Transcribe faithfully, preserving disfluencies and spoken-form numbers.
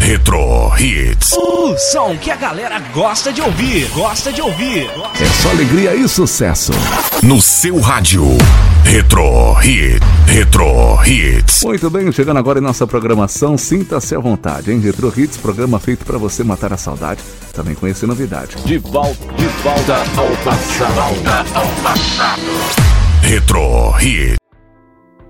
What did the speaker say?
Retro Hits. O som que a galera gosta de ouvir, gosta de ouvir. Gosta... É só alegria e sucesso. No seu rádio. Retro Hits. Retro Hits. Muito bem, chegando agora em nossa programação, sinta-se à vontade, hein? Retro Hits, programa feito pra você matar a saudade, também conhecer novidade. De volta, de volta ao passado. Volta ao passado. Retro Hits.